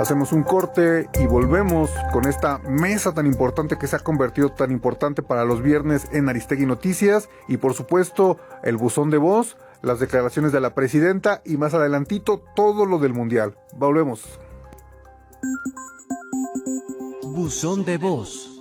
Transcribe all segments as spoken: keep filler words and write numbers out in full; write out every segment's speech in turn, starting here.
Hacemos un corte y volvemos con esta mesa tan importante que se ha convertido tan importante para los viernes en Aristegui Noticias y por supuesto el buzón de voz, las declaraciones de la presidenta y más adelantito todo lo del mundial. Volvemos. Buzón de voz.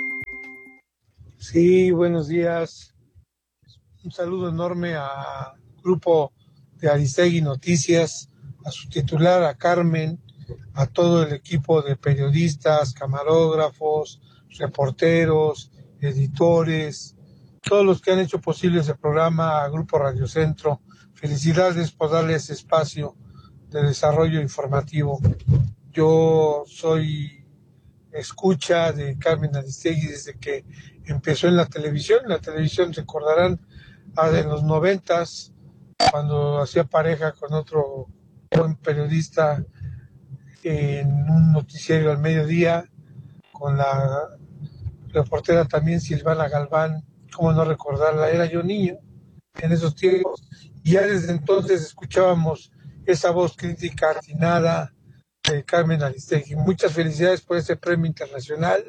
Sí, buenos días. Un saludo enorme al grupo de Aristegui Noticias, a su titular, a Carmen, a todo el equipo de periodistas, camarógrafos, reporteros, editores, todos los que han hecho posible ese programa, a Grupo Radio Centro. Felicidades por darle ese espacio de desarrollo informativo. Yo soy escucha de Carmen Aristegui desde que empezó en la televisión. En la televisión recordarán en los noventas, cuando hacía pareja con otro buen periodista en un noticiero al mediodía, con la reportera también Silvana Galván, cómo no recordarla, era yo niño en esos tiempos, y ya desde entonces escuchábamos esa voz crítica atinada de Carmen Aristegui. Muchas felicidades por ese premio internacional.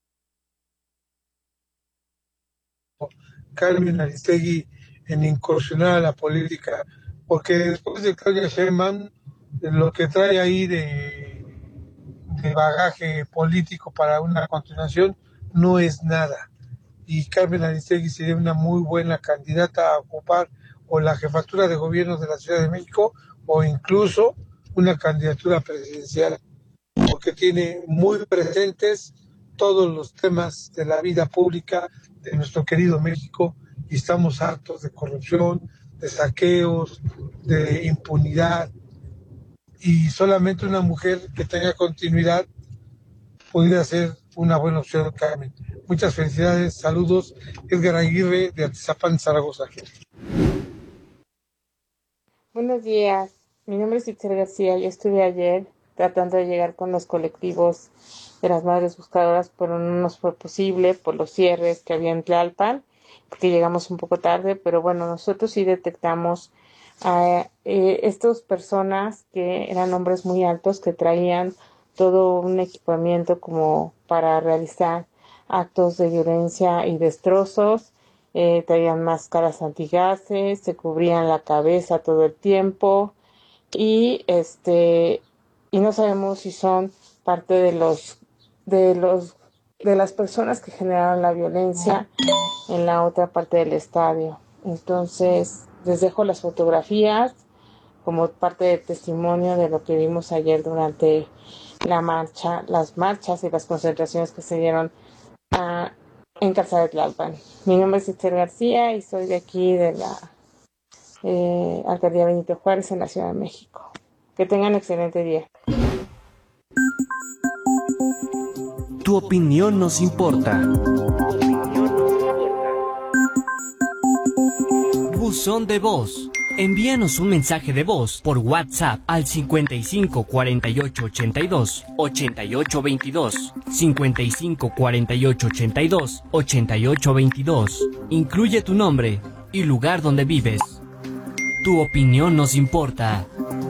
Carmen Aristegui en incursionar a la política, porque después de Claudia Sheinbaum, lo que trae ahí de, de bagaje político para una continuación no es nada. Y Carmen Aristegui sería una muy buena candidata a ocupar o la jefatura de gobierno de la Ciudad de México o incluso una candidatura presidencial, porque tiene muy presentes todos los temas de la vida pública de nuestro querido México y estamos hartos de corrupción, de saqueos, de impunidad, y solamente una mujer que tenga continuidad podría ser una buena opción, Carmen. Muchas felicidades, saludos, Edgar Aguirre de Atizapán, Zaragoza. Buenos días, mi nombre es Itzel García. Yo estuve ayer tratando de llegar con los colectivos de las madres buscadoras, pero no nos fue posible por los cierres que había en Tlalpan, porque llegamos un poco tarde, pero bueno, nosotros sí detectamos a eh, estas personas que eran hombres muy altos que traían todo un equipamiento como para realizar actos de violencia y destrozos. Eh, traían máscaras antigases, se cubrían la cabeza todo el tiempo y este y no sabemos si son parte de los de los de las personas que generaron la violencia en la otra parte del estadio. Entonces les dejo las fotografías como parte de testimonio de lo que vimos ayer durante la marcha, las marchas y las concentraciones que se dieron uh, en Calzada de Tlalpan. Mi nombre es Esther García y soy de aquí de la eh, Alcaldía Benito Juárez en la Ciudad de México. Que tengan un excelente día. Tu opinión nos importa. Buzón de voz. Envíanos un mensaje de voz por WhatsApp al cincuenta y cinco cuarenta y ocho ochenta y dos ochenta y ocho veintidós, cincuenta y cinco cuarenta y ocho ochenta y dos ochenta y ocho veintidós. Incluye tu nombre y lugar donde vives. Tu opinión nos importa.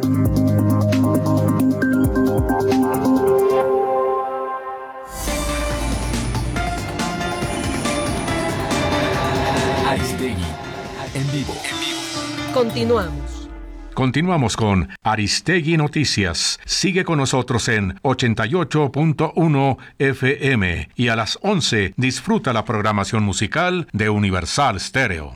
Aristegui, en vivo. Continuamos. Continuamos con Aristegui Noticias. Sigue con nosotros en ochenta y ocho punto uno F M y a las once disfruta la programación musical de Universal Stereo.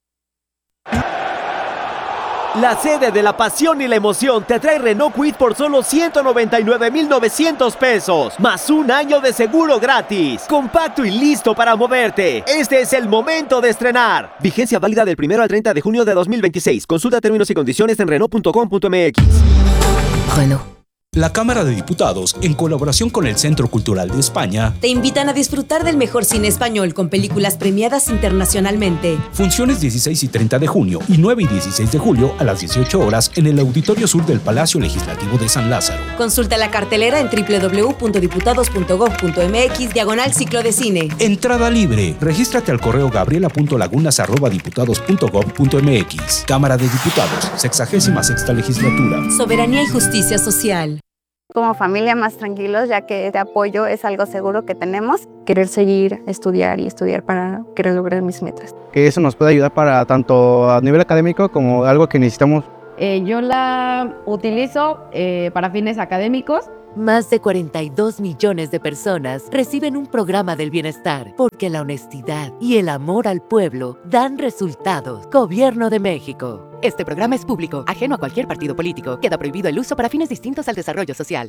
La sede de la pasión y la emoción te trae Renault Kwid por solo ciento noventa y nueve mil novecientos pesos, más un año de seguro gratis. Compacto y listo para moverte. Este es el momento de estrenar. Vigencia válida del primero al treinta de junio de dos mil veintiséis. Consulta términos y condiciones en Renault punto com punto m x. Renault. La Cámara de Diputados, en colaboración con el Centro Cultural de España, te invitan a disfrutar del mejor cine español con películas premiadas internacionalmente. Funciones dieciséis y treinta de junio y nueve y dieciséis de julio a las dieciocho horas en el Auditorio Sur del Palacio Legislativo de San Lázaro. Consulta la cartelera en doble u doble u doble u punto diputados punto gob punto m x diagonal ciclo de cine. Entrada libre. Regístrate al correo gabriela punto lagunas arroba diputados punto gob punto m x. Cámara de Diputados, sexagésima sexta legislatura. Soberanía y justicia social. Como familia más tranquilos, ya que este apoyo es algo seguro que tenemos. Querer seguir, estudiar y estudiar para querer lograr mis metas. Que eso nos puede ayudar para tanto a nivel académico como algo que necesitamos. Eh, yo la utilizo eh, para fines académicos. Más de cuarenta y dos millones de personas reciben un programa del bienestar porque la honestidad y el amor al pueblo dan resultados. Gobierno de México. Este programa es público, ajeno a cualquier partido político. Queda prohibido el uso para fines distintos al desarrollo social.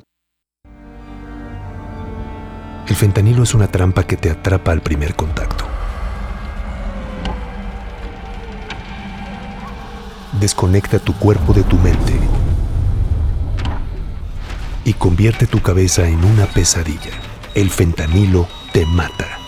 El fentanilo es una trampa que te atrapa al primer contacto. Desconecta tu cuerpo de tu mente y convierte tu cabeza en una pesadilla. El fentanilo te mata.